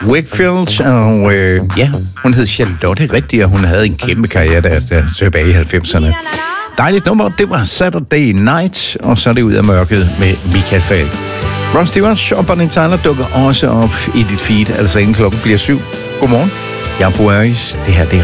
Wakefield, og hun hed Charlotte rigtigt, og hun havde en kæmpe karriere der tilbage i 90'erne. Dejligt nummer, det var Saturday Night, og så er det ud af mørket med Michael Falk. Ron Stewart og Bonnie Tyler dukker også op i dit feed, altså inden klokken bliver 7. Godmorgen, jeg er Bo Aris. Det her, det er